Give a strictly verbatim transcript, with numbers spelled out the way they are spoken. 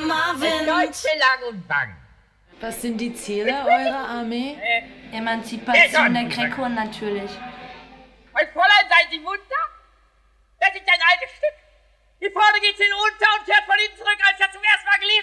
Marvin. Deutsche lang und lang. Was sind die Ziele eurer Armee? Äh, Emanzipation der Grekon natürlich. mein Fräulein, seien Sie munter? Das ist ein altes Stück. Hier vorne geht's hinunter und kehrt von hinten zurück, als er zum ersten Mal geliehen